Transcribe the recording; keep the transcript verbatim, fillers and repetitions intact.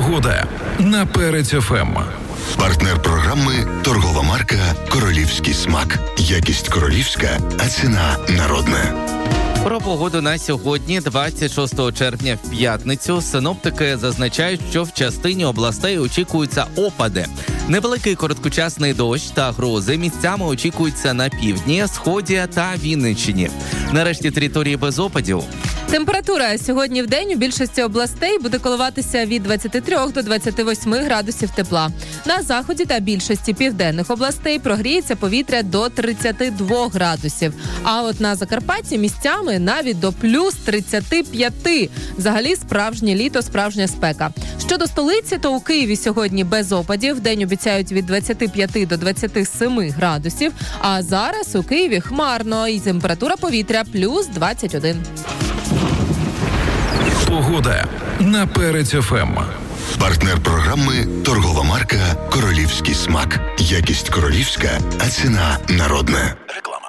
Погода на Перець еф ем. Партнер програми – торгова марка «Королівський смак». Якість королівська, а ціна народна. Про погоду на сьогодні, двадцять шостого червня, в п'ятницю, синоптики зазначають, що в частині областей очікуються опади. Невеликий короткочасний дощ та грози місцями очікуються на півдні, сході та Вінниччині. Нарешті території без опадів. Температура сьогодні в день у більшості областей буде коливатися від двадцяти трьох до двадцяти восьми градусів тепла. На заході та більшості південних областей прогріється повітря до тридцяти двох градусів. А от на Закарпатті місцями навіть до плюс тридцяти п'яти. Взагалі справжнє літо, справжня спека. Щодо столиці, то у Києві сьогодні без опадів. Вдень обіцяють від двадцяти п'яти до двадцяти семи градусів. А зараз у Києві хмарно і температура повітря плюс двадцять один. Погода на Перець еф ем. Партнер програми – торгова марка «Королівський смак». Якість королівська, а ціна народна.